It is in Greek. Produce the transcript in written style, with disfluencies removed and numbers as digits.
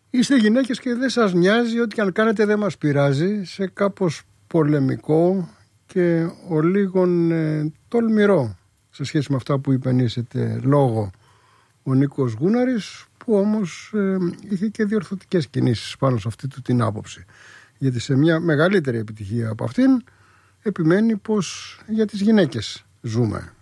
Είστε γυναίκες και δεν σας νοιάζει, ό,τι και αν κάνετε δεν μας πειράζει, σε κάπως πολεμικό και ο λίγον τολμηρό σε σχέση με αυτά που υπενήσετε λόγο ο Νίκος Γούναρης, που όμως είχε και διορθωτικές κινήσεις πάνω σε αυτή του την άποψη. Γιατί σε μια μεγαλύτερη επιτυχία από αυτήν επιμένει πως για τις γυναίκες ζούμε.